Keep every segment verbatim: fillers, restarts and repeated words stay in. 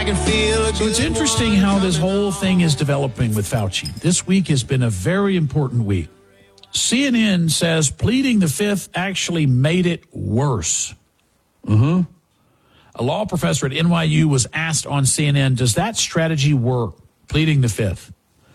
I can feel it. So it's interesting how this whole thing is developing with Fauci. This week has been a very important week. C N N says pleading the fifth actually made it worse. Mm-hmm. A law professor at N Y U was asked on C N N, does that strategy work, pleading the fifth?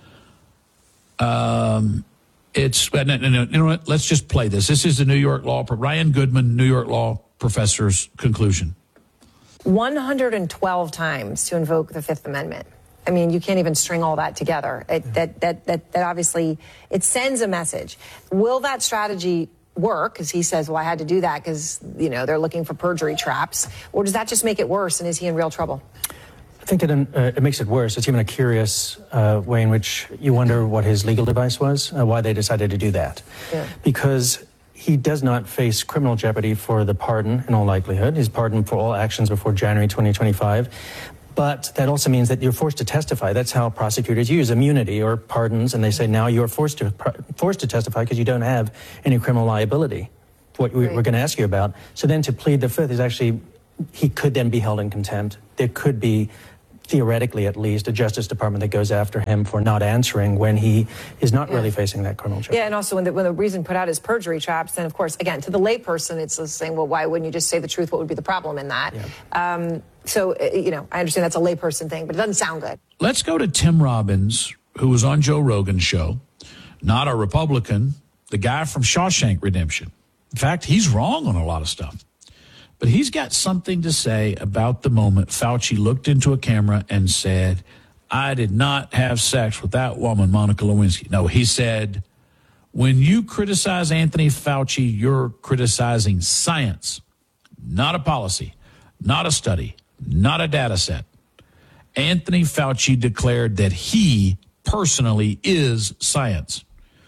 Um, it's, no, no, no, you know what, let's just play this. This is the New York law, Ryan Goodman, New York law professor's conclusion. one hundred twelve times to invoke the Fifth Amendment. I mean, you can't even string all that together. It, that, that, that, that obviously, it sends a message. Will that strategy work? Because he says, well, I had to do that because, you know, they're looking for perjury traps. Or does that just make it worse, and is he in real trouble? I think it, uh, it makes it worse. It's even a curious uh, way in which you wonder what his legal device was, uh, why they decided to do that. Yeah. Because he does not face criminal jeopardy for the pardon, in all likelihood. He's pardoned for all actions before January twenty twenty-five. But that also means that you're forced to testify. That's how prosecutors use immunity or pardons, and they say now you're forced to forced to testify because you don't have any criminal liability, what we, right. we're going to ask you about. So then to plead the fifth is actually, he could then be held in contempt. There could be, theoretically at least, a Justice Department that goes after him for not answering when he is not yeah. really facing that criminal charge. Yeah, and also when the, when the reason put out is perjury traps, then of course, again, to the layperson, it's saying, well, why wouldn't you just say the truth? What would be the problem in that? Yeah. Um, so, you know, I understand that's a layperson thing, but it doesn't sound good. Let's go to Tim Robbins, who was on Joe Rogan's show, not a Republican, the guy from Shawshank Redemption. In fact, he's wrong on a lot of stuff. But he's got something to say about the moment Fauci looked into a camera and said, I did not have sex with that woman, Monica Lewinsky. No, he said, when you criticize Anthony Fauci, you're criticizing science, not a policy, not a study, not a data set. Anthony Fauci declared that he personally is science.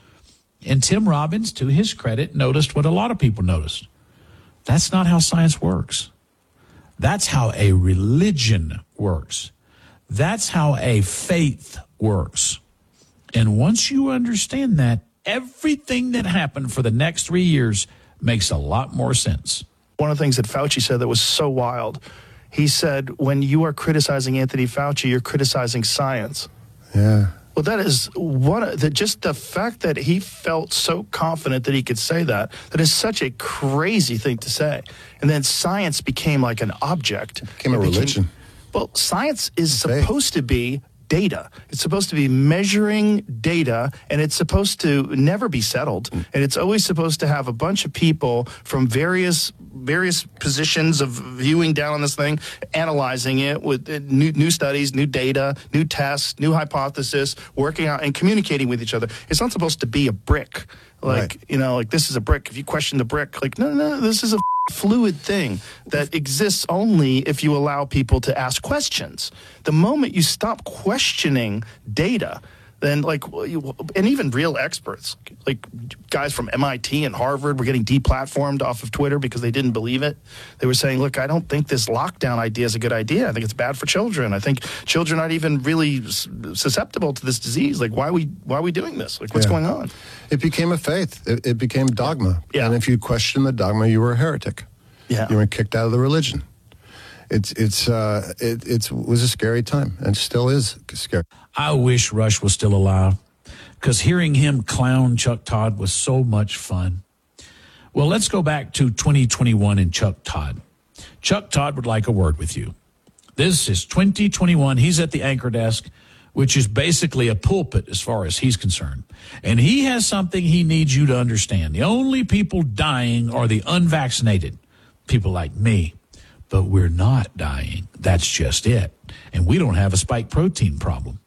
And Tim Robbins, to his credit, noticed what a lot of people noticed. That's not how science works. That's how a religion works. That's how a faith works. And once you understand that, everything that happened for the next three years makes a lot more sense. One of the things that Fauci said that was so wild, he said, when you are criticizing Anthony Fauci, you're criticizing science. Yeah. Well, that is what the, just the fact that he felt so confident that he could say that, that is such a crazy thing to say. And then science became like an object. It became it a became, religion. Well, science is Faith. supposed to be data. It's supposed to be measuring data, and it's supposed to never be settled. Mm. And it's always supposed to have a bunch of people from various various positions of viewing down on this thing, analyzing it with new, new studies, new data, new tests, new hypothesis, working out and communicating with each other. It's not supposed to be a brick. Like, right. you know, like this is a brick. If you question the brick, like, no, no, this is a fluid thing that exists only if you allow people to ask questions. The moment you stop questioning data, then like, and even real experts, like guys from M I T and Harvard were getting deplatformed off of Twitter because they didn't believe it. They were saying, look, I don't think this lockdown idea is a good idea. I think it's bad for children. I think children aren't even really susceptible to this disease. Like, why are we, why are we doing this? Like, what's yeah. going on? It became a faith. It, it became dogma. Yeah. And if you questioned the dogma, you were a heretic. Yeah. You were kicked out of the religion. It's it's uh it it's, was a scary time, and still is scary. I wish Rush was still alive, because hearing him clown Chuck Todd was so much fun. Well, let's go back to twenty twenty-one and Chuck Todd. Chuck Todd would like a word with you. This is twenty twenty-one. He's at the anchor desk, which is basically a pulpit as far as he's concerned. And he has something he needs you to understand. The only people dying are the unvaccinated, people like me. But we're not dying. That's just it. And we don't have a spike protein problem.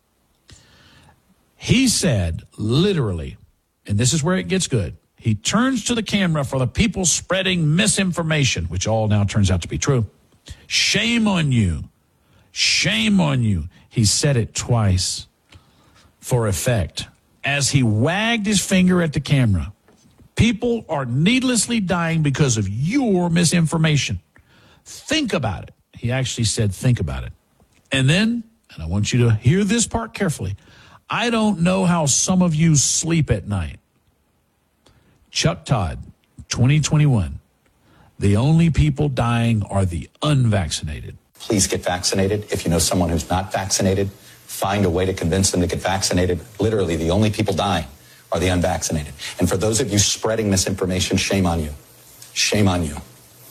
He said, literally, and this is where it gets good, he turns to the camera for the people spreading misinformation, which all now turns out to be true. Shame on you. Shame on you. He said it twice for effect. As he wagged his finger at the camera, people are needlessly dying because of your misinformation. Think about it. He actually said, think about it. And then, and I want you to hear this part carefully, I don't know how some of you sleep at night. Chuck Todd, twenty twenty-one. The only people dying are the unvaccinated. please get vaccinated. If you know someone who's not vaccinated, find a way to convince them to get vaccinated. Literally, the only people dying are the unvaccinated. And for those of you spreading misinformation, shame on you. Shame on you.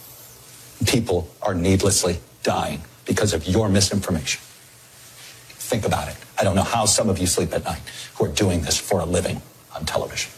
People are needlessly dying because of your misinformation. Think about it. I don't know how some of you sleep at night who are doing this for a living on television.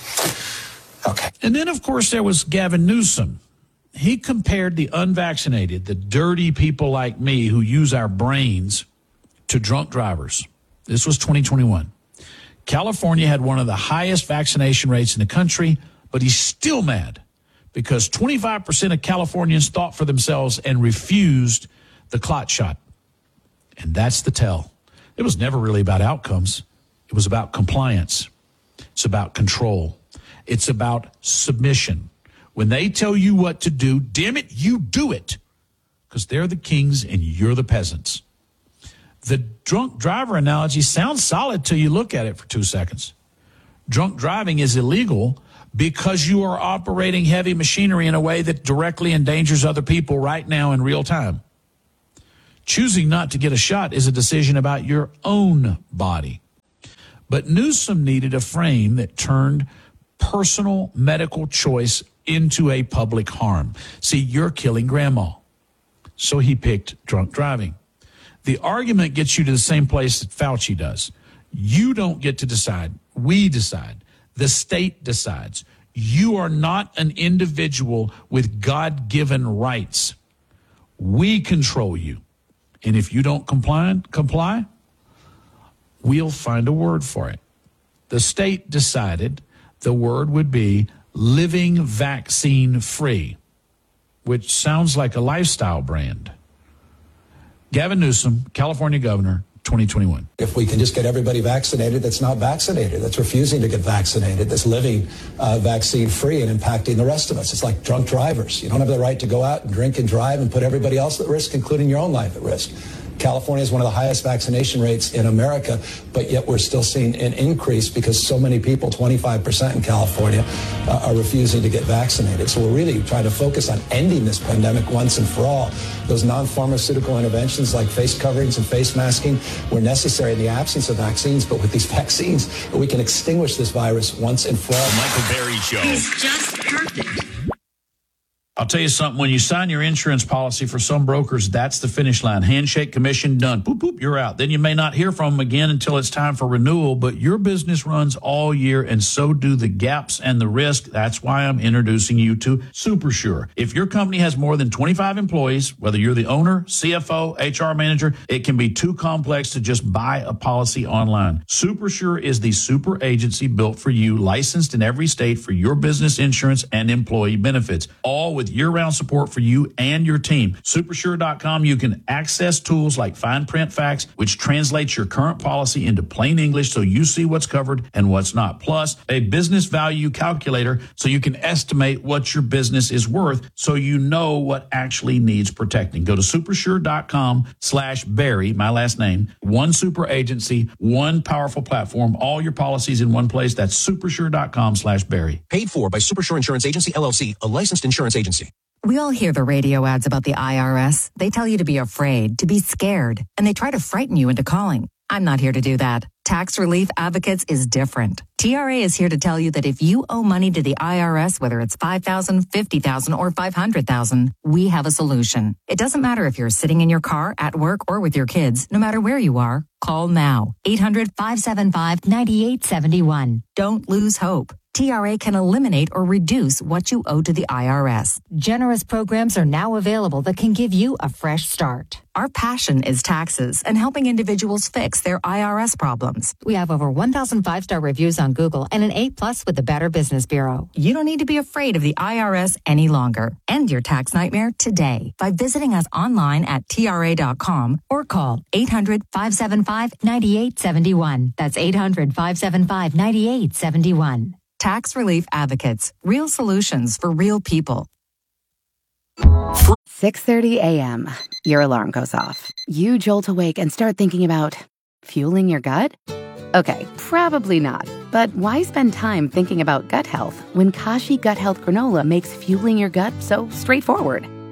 Okay. And then, of course, there was Gavin Newsom. He compared the unvaccinated, the dirty people like me who use our brains, to drunk drivers. This was twenty twenty-one. California had one of the highest vaccination rates in the country, but he's still mad because twenty-five percent of Californians thought for themselves and refused the clot shot. And that's the tell. It was never really about outcomes. It was about compliance. It's about control. It's about submission. When they tell you what to do, damn it, you do it, because they're the kings and you're the peasants. The drunk driver analogy sounds solid till you look at it for two seconds. Drunk driving is illegal because you are operating heavy machinery in a way that directly endangers other people right now in real time. Choosing not to get a shot is a decision about your own body. But Newsom needed a frame that turned personal medical choice into a public harm. See, you're killing grandma. So he picked drunk driving. The argument gets you to the same place that Fauci does. You don't get to decide. We decide. The state decides. You are not an individual with God-given rights. We control you. And if you don't comply, comply, we'll find a word for it. The state decided the word would be living vaccine free, which sounds like a lifestyle brand. Gavin Newsom, California governor, twenty twenty-one. If we can just get everybody vaccinated that's not vaccinated, that's refusing to get vaccinated, that's living uh, vaccine free and impacting the rest of us. It's like drunk drivers. You don't have the right to go out and drink and drive and put everybody else at risk, including your own life at risk. California is one of the highest vaccination rates in America, but yet we're still seeing an increase because so many people, twenty-five percent in California, uh, are refusing to get vaccinated. So we're really trying to focus on ending this pandemic once and for all. Those non-pharmaceutical interventions like face coverings and face masking were necessary in the absence of vaccines, but with these vaccines, we can extinguish this virus once and for all. Michael Berry Show. He's just perfect. I'll tell you something. When you sign your insurance policy, for some brokers, that's the finish line. Handshake, commission, done. Boop, boop, you're out. Then you may not hear from them again until it's time for renewal, but your business runs all year, and so do the gaps and the risk. That's why I'm introducing you to SuperSure. If your company has more than twenty-five employees, whether you're the owner, C F O, H R manager, it can be too complex to just buy a policy online. SuperSure is the super agency built for you, licensed in every state for your business insurance and employee benefits, all with year-round support for you and your team. Supersure dot com, you can access tools like fine print facts, which translates your current policy into plain English so you see what's covered and what's not. Plus, a business value calculator so you can estimate what your business is worth so you know what actually needs protecting. Go to supersure dot com slash Barry, my last name. One super agency, one powerful platform, all your policies in one place. That's supersure dot com slash Barry. Paid for by Supersure Insurance Agency, L L C, a licensed insurance agency. We all hear the radio ads about the I R S. They tell you to be afraid, to be scared, and they try to frighten you into calling. I'm not here to do that. Tax Relief Advocates is different. T R A is here to tell you that if you owe money to the I R S, whether it's five thousand dollars, fifty thousand dollars, or five hundred thousand dollars, we have a solution. It doesn't matter if you're sitting in your car, at work, or with your kids. No matter where you are, call now. eight hundred, five seven five, nine eight seven one. Don't lose hope. T R A can eliminate or reduce what you owe to the I R S. Generous programs are now available that can give you a fresh start. Our passion is taxes and helping individuals fix their I R S problems. We have over one thousand five-star reviews on Google and an A plus with the Better Business Bureau. You don't need to be afraid of the I R S any longer. End your tax nightmare today by visiting us online at T R A dot com or call eight hundred, five seven five, nine eight seven one. That's eight hundred, five seven five, nine eight seven one. Tax Relief Advocates. Real solutions for real people. six thirty a.m. Your alarm goes off. You jolt awake and start thinking about fueling your gut? Okay, probably not. But why spend time thinking about gut health when Kashi Gut Health Granola makes fueling your gut so straightforward?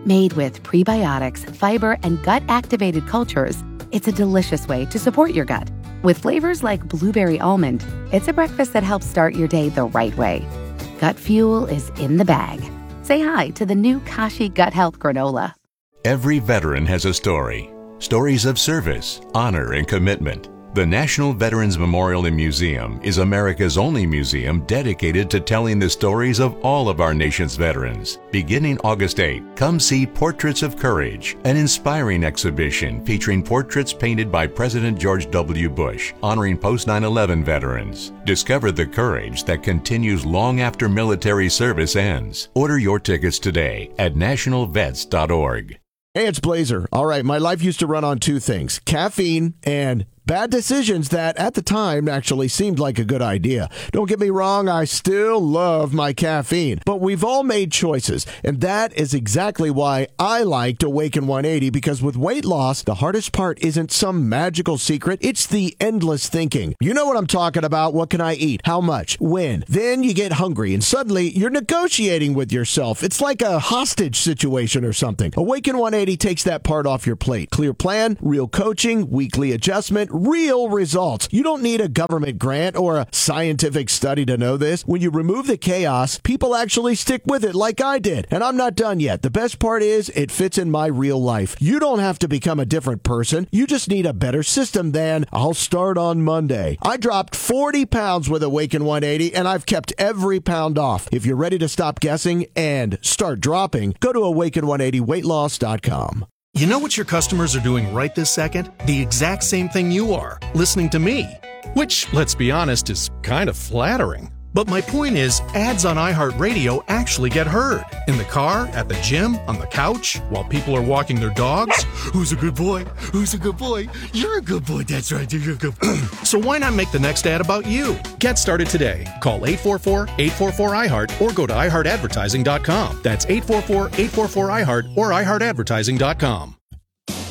Made with prebiotics, fiber, and gut-activated cultures, it's a delicious way to support your gut. With flavors like blueberry almond, it's a breakfast that helps start your day the right way. Gut Fuel is in the bag. Say hi to the new Kashi Gut Health Granola. Every veteran has a story. Stories of service, honor, and commitment. The National Veterans Memorial and Museum is America's only museum dedicated to telling the stories of all of our nation's veterans. Beginning August eighth, come see Portraits of Courage, an inspiring exhibition featuring portraits painted by President George W. Bush, honoring post nine eleven veterans. Discover the courage that continues long after military service ends. Order your tickets today at national vets dot org. Hey, it's Blazer. All right, my life used to run on two things, caffeine and bad decisions that at the time actually seemed like a good idea. Don't get me wrong, I still love my caffeine, but we've all made choices, and that is exactly why I liked Awaken one eighty, because with weight loss, the hardest part isn't some magical secret, it's the endless thinking. You know what I'm talking about. What can I eat? How much? When? Then you get hungry, and suddenly you're negotiating with yourself. It's like a hostage situation or something. Awaken one eighty takes that part off your plate. Clear plan, real coaching, weekly adjustment, real results. You don't need a government grant or a scientific study to know this. When you remove the chaos, people actually stick with it like I did. And I'm not done yet. The best part is it fits in my real life. You don't have to become a different person. You just need a better system than I'll start on Monday. I dropped forty pounds with Awaken one eighty, and I've kept every pound off. If you're ready to stop guessing and start dropping, go to awaken one eighty weight loss dot com. You know what your customers are doing right this second? The exact same thing you are, listening to me. Which, let's be honest, is kind of flattering. But my point is, ads on iHeartRadio actually get heard. In the car, at the gym, on the couch, while people are walking their dogs. Who's a good boy? Who's a good boy? You're a good boy, that's right, you're a good boy. So why not make the next ad about you? Get started today. Call eight four four, eight four four, I heart or go to i heart advertising dot com. That's eight four four, eight four four, I heart or i heart advertising dot com.